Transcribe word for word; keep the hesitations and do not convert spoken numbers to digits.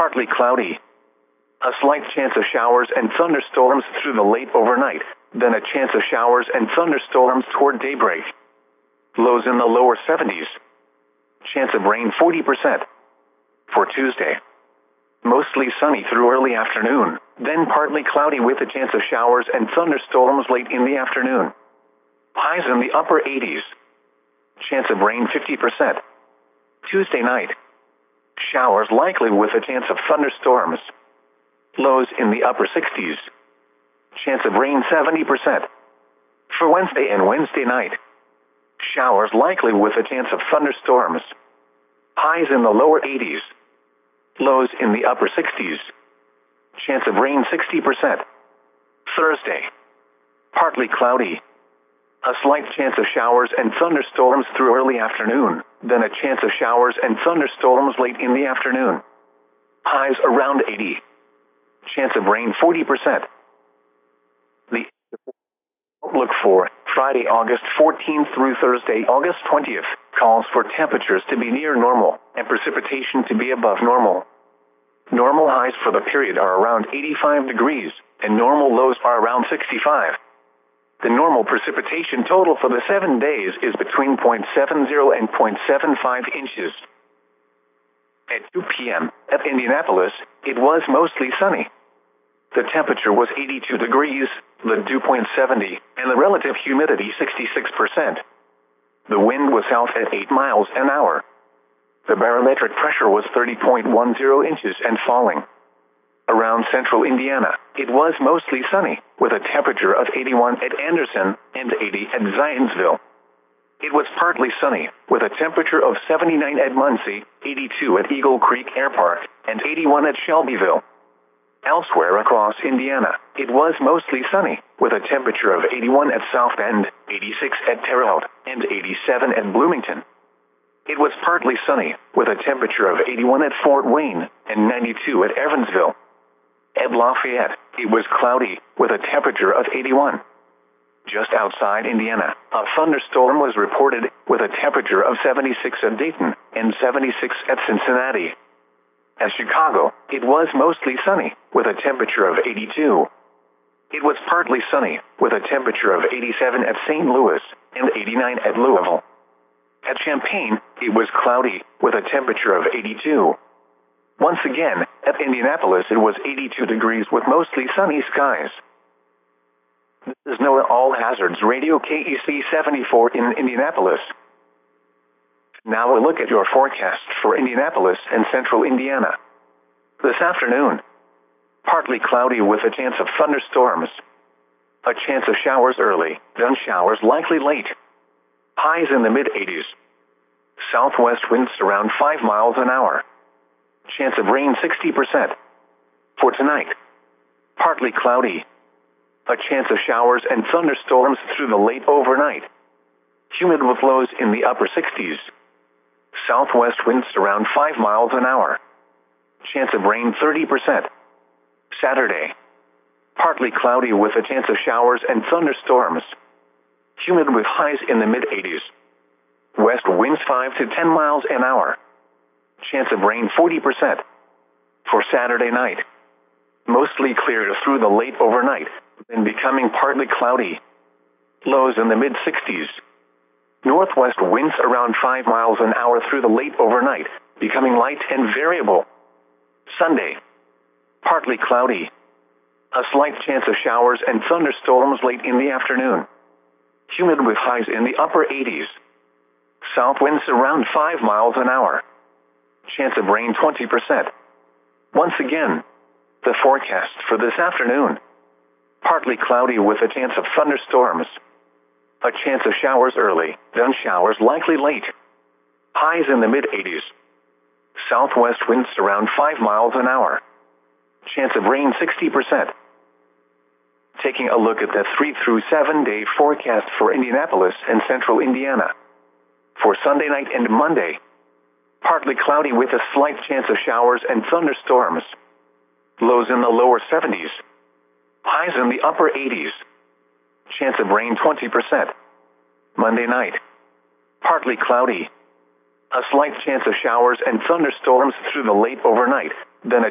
partly cloudy. A slight chance of showers and thunderstorms through the late overnight, then a chance of showers and thunderstorms toward daybreak. Lows in the lower seventies. Chance of rain forty percent. For Tuesday, mostly sunny through early afternoon, then partly cloudy with a chance of showers and thunderstorms late in the afternoon. Highs in the upper eighties. Chance of rain fifty percent. Tuesday night, showers likely with a chance of thunderstorms. Lows in the upper sixties. Chance of rain seventy percent. For Wednesday and Wednesday night, showers likely with a chance of thunderstorms. Highs in the lower eighties. Lows in the upper sixties. Chance of rain sixty percent. Thursday, partly cloudy. A slight chance of showers and thunderstorms through early afternoon, then a chance of showers and thunderstorms late in the afternoon. Highs around eighty. Chance of rain forty percent. The outlook for Friday, August fourteenth through Thursday, August twentieth, calls for temperatures to be near normal and precipitation to be above normal. Normal highs for the period are around eighty-five degrees, and normal lows are around sixty-five. The normal precipitation total for the seven days is between zero point seven zero and zero point seven five inches. At two p.m. at Indianapolis, it was mostly sunny. The temperature was eighty-two degrees, the dew point seventy, and the relative humidity sixty-six percent. The wind was south at eight miles an hour. The barometric pressure was thirty point one zero inches and falling. Around central Indiana, it was mostly sunny, with a temperature of eighty-one at Anderson and eighty at Zionsville. It was partly sunny, with a temperature of seventy-nine at Muncie, eighty-two at Eagle Creek Air Park, and eighty-one at Shelbyville. Elsewhere across Indiana, it was mostly sunny, with a temperature of eighty-one at South Bend, eighty-six at Terre Haute, and eighty-seven at Bloomington. It was partly sunny, with a temperature of eighty-one at Fort Wayne, and ninety-two at Evansville. At Lafayette, it was cloudy, with a temperature of eighty-one. Just outside Indiana, a thunderstorm was reported, with a temperature of seventy-six at Dayton, and seventy-six at Cincinnati. At Chicago, it was mostly sunny, with a temperature of eighty-two. It was partly sunny, with a temperature of eighty-seven at Saint Louis, and eighty-nine at Louisville. At Champaign, it was cloudy, with a temperature of eighty-two. Once again, at Indianapolis it was eighty-two degrees with mostly sunny skies. This is NOAA All Hazards Radio K E C seventy-four in Indianapolis. Now a look at your forecast for Indianapolis and central Indiana. This afternoon, partly cloudy with a chance of thunderstorms. A chance of showers early, then showers likely late. Highs in the mid-eighties. Southwest winds around five miles an hour. Chance of rain sixty percent. For tonight, partly cloudy. A chance of showers and thunderstorms through the late overnight. Humid with lows in the upper sixties. Southwest winds around five miles an hour. Chance of rain thirty percent. Saturday, partly cloudy with a chance of showers and thunderstorms. Humid with highs in the mid-eighties. West winds five to ten miles an hour. Chance of rain forty percent. For Saturday night, mostly clear through the late overnight, then becoming partly cloudy. Lows in the mid-sixties. Northwest winds around five miles an hour through the late overnight, becoming light and variable. Sunday, partly cloudy. A slight chance of showers and thunderstorms late in the afternoon. Humid with highs in the upper eighties. South winds around five miles an hour. Chance of rain twenty percent. Once again, the forecast for this afternoon. Partly cloudy with a chance of thunderstorms. A chance of showers early, then showers likely late. Highs in the mid-eighties. Southwest winds around five miles an hour. Chance of rain sixty percent. Taking a look at the three through seven day forecast for Indianapolis and central Indiana. For Sunday night and Monday, partly cloudy with a slight chance of showers and thunderstorms. Lows in the lower seventies. Highs in the upper eighties. Chance of rain twenty percent. Monday night, partly cloudy. A slight chance of showers and thunderstorms through the late overnight, then a